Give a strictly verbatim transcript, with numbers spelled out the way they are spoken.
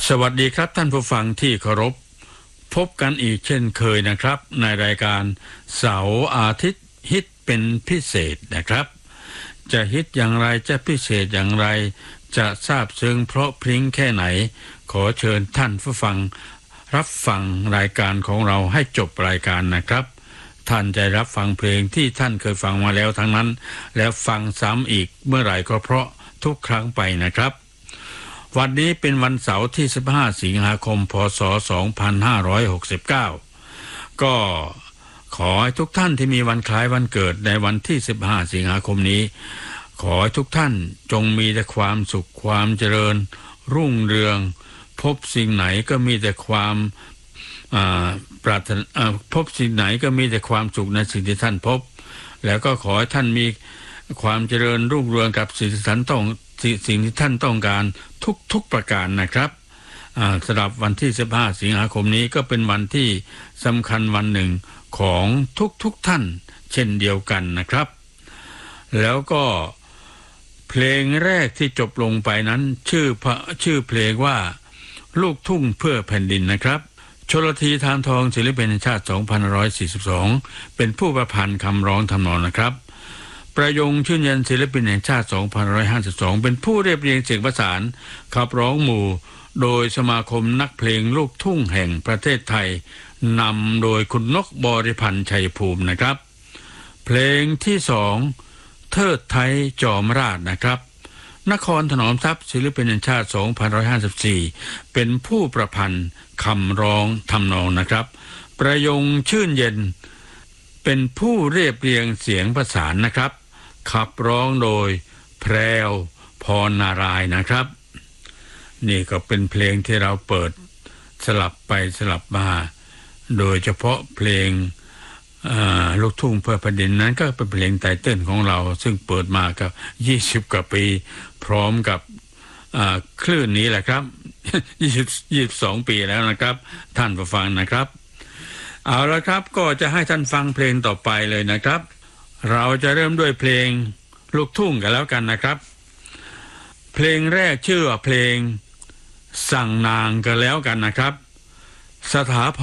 สวัสดีครับท่านผู้ฟังที่เคารพพบกันอีกเช่นเคยนะครับในรายการเสาร์อาทิตย์ฮิตเป็นพิเศษนะครับจะฮิตอย่างไรจะพิเศษอย่างไรจะซาบซึ้งเพราะพริ้งแค่ไหนขอเชิญท่านผู้ฟังรับฟังรายการของเราให้จบรายการนะครับท่านจะรับฟังเพลงที่ท่านเคยฟังมาแล้วทั้งนั้นแล้วฟังซ้ำอีกเมื่อไหร่ก็เพราะทุกครั้งไปนะครับวันนี้เป็นวันเสาร์ที่สิบห้าสิงหาคมพ.ศ. สองพันห้าร้อยหกสิบเก้าก็ขอให้ทุกท่านที่มีวันคล้ายวันเกิดในวันที่สิบห้าสิงหาคมนี้ขอให้ทุกท่านจงมีแต่ความสุขความเจริญรุ่งเรืองพบสิ่งไหนก็มีแต่ความปรารถนาพบสิ่งไหนก็มีแต่ความสุขในสิ่งที่ท่านพบแล้วก็ขอให้ท่านมีความเจริญรุ่งเรืองกับสิ่งที่ท่านต้องสิ่งที่ท่านต้องการทุกๆประการนะครับสำหรับวันที่สิบห้าสิงหาคมนี้ก็เป็นวันที่สำคัญวันหนึ่งของทุกๆท่านเช่นเดียวกันนะครับแล้วก็เพลงแรกที่จบลงไปนั้นชื่อชื่อเพลงว่าลูกทุ่งเพื่อแผ่นดินนะครับชลธี ทานทองศิลปินแห่งชาติสองพันห้าร้อยสี่สิบสองเป็นผู้ประพันธ์คำร้องทำนองนะครับประยงชื่นเย็นศิลปินแห่งชาติสองพันห้าร้อยห้าสิบสองเป็นผู้เรียบเรียงเสียงประสานขับร้องหมู่โดยสมาคมนักเพลงลูกทุ่งแห่งประเทศไทยนำโดยคุณนกบริพันธ์ชัยภูมินะครับเพลงที่สองเทิดไทยจอมราชนะครับนครถนอมทรัพย์ศิลปินแห่งชาติสองพันห้าร้อยห้าสิบสี่เป็นผู้ประพันธ์คำร้องทำนองนะครับประยงชื่นเย็นเป็นผู้เรียบเรียงเสียงประสานนะครับขับร้องโดยแพรวพรนารายณ์นะครับนี่ก็เป็นเพลงที่เราเปิดสลับไปสลับมาโดยเฉพาะเพลงลูกทุ่งเพื่อแผ่นดินนั้นก็เป็นเพลงไตเติ้ลของเราซึ่งเปิดมากับยี่สิบกว่าปีพร้อมกับคลื่นนี้แหละครับยี่สิบ ยี่สิบสองปีแล้วนะครับท่านผู้ฟังนะครับเอาละครับก็จะให้ท่านฟังเพลงต่อไปเลยนะครับเราจะเริ่มด้วยเพลงลูกทุ่งกันแล้วกันนะครับเพลงแรกชื่อว่าเพลงสั่งนางกันแล้วกันนะครับสถา